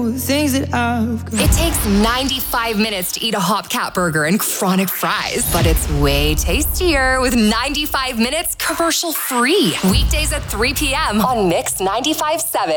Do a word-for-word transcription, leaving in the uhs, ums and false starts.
things that I've got. It takes ninety-five minutes to eat a Hopcat burger and chronic fries, but it's way tastier with ninety-five minutes commercial free. Weekdays at three p.m. on Mix ninety-five point seven.